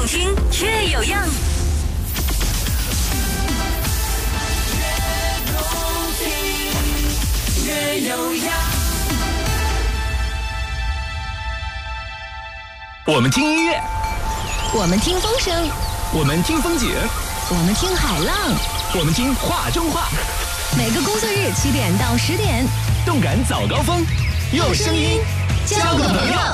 动听，越有样。越动听，越有样。 我们听音乐， 我们听风声， 我们听风景， 我们听海浪， 我们听话中话。 每个工作日7点到10点， 动感早高峰，用声音交个朋友。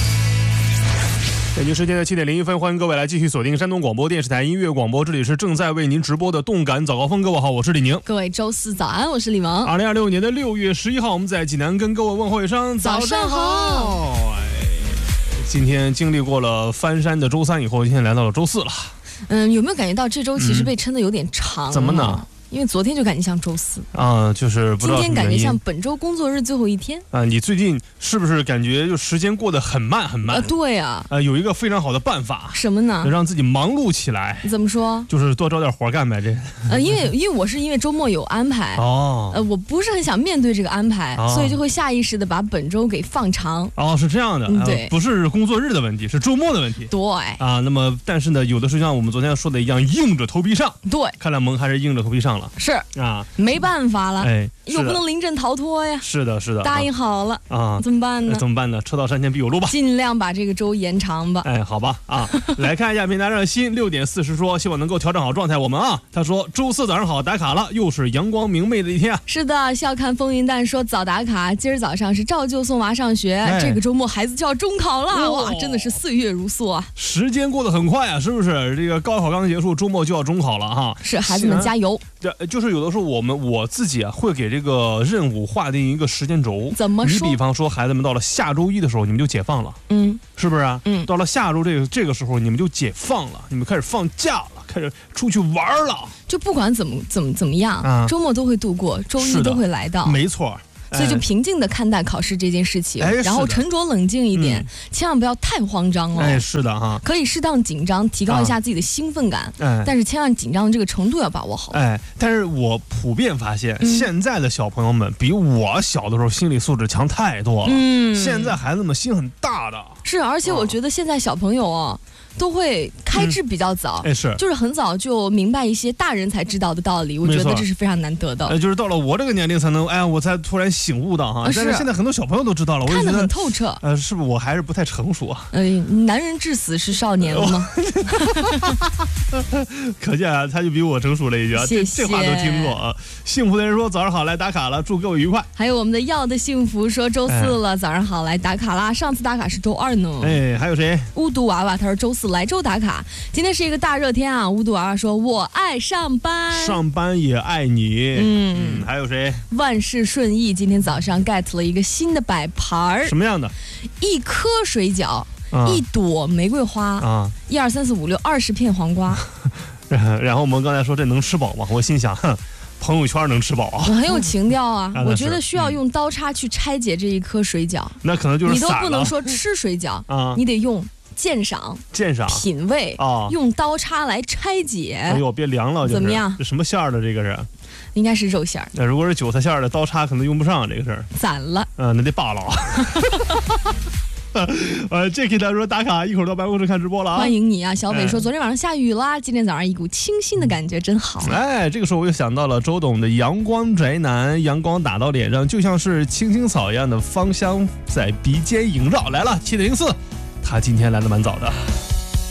北京时间的7点01分，欢迎各位来继续锁定山东广播电视台音乐广播，这里是正在为您直播的动感早高峰。各位好，我是李宁。 各位周四早安，我是李萌。 2026年的6月11号，我们在济南跟各位问候一声早上好。今天经历过了翻山的周3以后，今天来到了周4了。 有没有感觉到这周其实被撑得有点长？ 怎么呢？ 因为昨天就感觉像周4 就是不知道今天感觉像本周工作日最后一天你最近是不是感觉就时间过得很慢很慢？ 对啊。 有一个非常好的办法。 什么呢？ 让自己忙碌起来。 怎么说？ 就是多找点活干呗。 因为我是因为周末有安排我不是很想面对这个安排所以就会下意识的把本周给放长。 是这样的。 对， 不是工作日的问题，是周末的问题。 对那么但是呢，有的是像我们昨天说的一样，硬着头皮上。 对， 看来萌还是硬着头皮上了。 是没办法了，又不能临阵逃脱呀。 是的，是的， 答应好了怎么办呢？ 怎么办呢？车到山前必有路吧。 尽量把这个周延长吧。 好吧来看一下平台上的新6点40说，希望能够调整好状态。我们他说周4早上好，打卡了，又是阳光明媚的一天是的，笑看风云淡说早打卡，今儿早上是照旧送娃上学，这个周末孩子就要中考了，哇，真的是岁月如梭啊！ 时间过得很快啊，是不是？这个高考刚结束，周末就要中考了哈。 是，孩子们加油。 就是有的时候我自己会给这个任务划定一个时间轴。 怎么说？ 你比方说孩子们到了下周1的时候，你们就解放了，是不是啊？到了下周这个时候，你们就解放了，你们开始放假了，开始出去玩了。就不管怎么样，周末都会度过，周一都会来到。 没错。 所以就平静的看待考试这件事情，然后沉着冷静一点，千万不要太慌张哦。 是的哈， 可以适当紧张，提高一下自己的兴奋感，但是千万紧张的这个程度要把握好。 但是我普遍发现，现在的小朋友们比我小的时候心理素质强太多了。现在孩子们心很大的。 是，而且我觉得现在小朋友都会开智比较早，就是很早就明白一些大人才知道的道理，我觉得这是非常难得的。 就是到了我这个年龄才能，我才突然醒悟到哈。但是现在很多小朋友都知道了，我看得很透彻。 是不是我还是不太成熟啊？ 男人至死是少年了吗？ 可见他就比我成熟了一些。 谢谢。 这话都听过啊。幸福的人说早上好，来打卡了，祝各位愉快。 还有我们的要的幸福说周4了，早上好，来打卡啦。上次打卡是周2呢。 还有谁？ 巫毒娃娃他说周4来周打卡，今天是一个大热天啊。巫毒娃娃说我爱上班， 上班也爱你。还有谁？ 万事顺意今天早上 get 了一个新的摆盘。 什么样的 ？1颗水饺，1朵玫瑰花，1、2、3、4、5、6 20片黄瓜。 然后我们刚才说这能吃饱吗？我心想朋友圈能吃饱啊， 很有情调啊。我觉得需要用刀叉去拆解这1颗水饺， 那可能就是你都不能说吃水饺你得用鉴赏、品味用刀叉来拆解。 哎呦，别凉了， 怎么样？ 这什么馅儿的这个是？ 应该是肉馅儿。 那如果是韭菜馅儿的，刀叉可能用不上这个事儿。 攒了。 那得扒了。Jacky 他说打卡，一会儿到办公室看直播了啊！ 欢迎你啊！小北说昨天晚上下雨啦，今天早上一股清新的感觉，真好。 这个时候我又想到了周董的阳光宅男，阳光打到脸上，就像是青青草一样的芳香在鼻尖萦绕。来了7点04，他今天来的蛮早的。